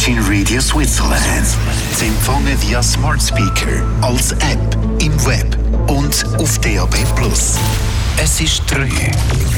Virgin Radio Switzerland. Sie empfangen via Smart Speaker, als App, im Web und auf DAB+. Es ist 3.